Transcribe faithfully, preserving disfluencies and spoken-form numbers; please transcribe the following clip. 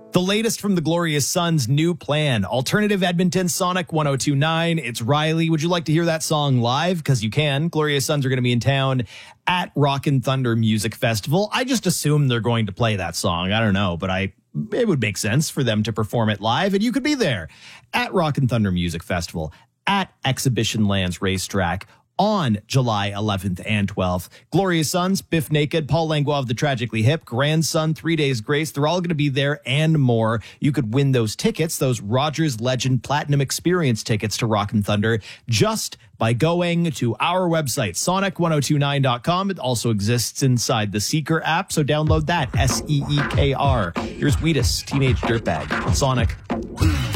The latest from the Glorious Sons' new plan, Alternative Edmonton, Sonic one oh two point nine. It's Riley. Would you like to hear that song live? Because you can. Glorious Sons are going to be in town at Rockin' Thunder Music Festival. I just assume they're going to play that song. I don't know, but I it would make sense for them to perform it live, and you could be there at Rockin' Thunder Music Festival at Exhibition Lands Racetrack on July eleventh and twelfth. Glorious Sons, Biff Naked, Paul Langlois of the Tragically Hip, Grandson, Three Days Grace. They're all going to be there and more. You could win those tickets, those Rogers Legend Platinum Experience tickets to Rockin' Thunder, just by going to our website, sonic one oh two nine dot com. It also exists inside the Seeker app, so download that, S E E K R. Here's Wheatus, Teenage Dirtbag, Sonic.